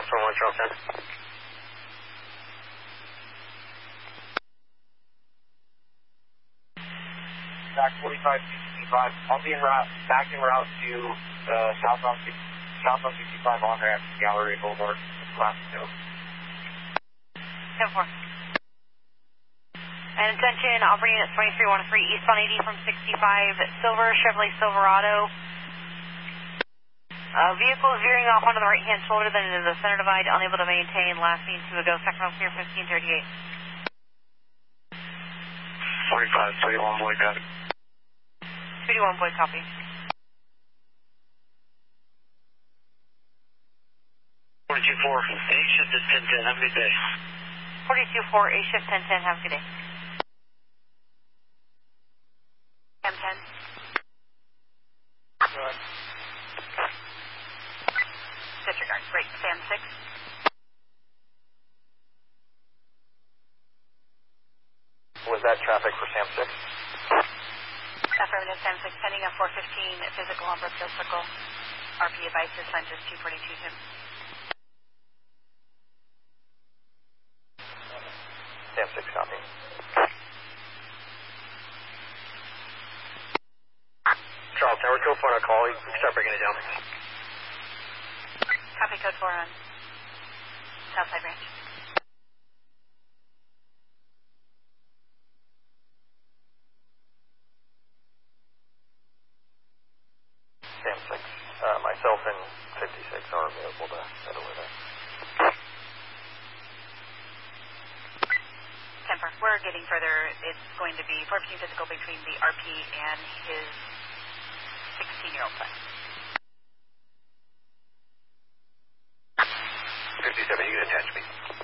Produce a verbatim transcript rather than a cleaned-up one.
four one, Charles ten. Back forty-five sixty-five. I'll be en route, back en route to uh, southbound, southbound sixty-five on ramp, Gallery Boulevard, class two. ten four. And attention, operating at twenty-three one three, eastbound eighty from sixty-five, Silver, Chevrolet Silverado. Uh, vehicle is veering off onto the right-hand shoulder, then into the center divide, unable to maintain, last seen to a go, second on clear, fifteen thirty-eight. forty-five, twenty-one, boy, got it. twenty-one, boy, copy. forty-two four, A shift is ten ten, have a good day. forty-two four, A shift ten ten, have a good day. M ten. Good. Disregard, break, Sam six. Was that traffic for Sam six? Affirmative, Sam six, pending on four fifteen, physical on Brookfield Circle. R P advice is sent as two forty-two, Tim. Sam six, copy. Charles ten, we're two four on a call. You can start breaking it down. Copy code four on Southside Range. Sam six, uh, myself and fifty-six are available to head over there. ten four, we're getting further. It's going to be four fifteen physical between the R P and his sixteen-year-old son. fifty-seven, you can attach me.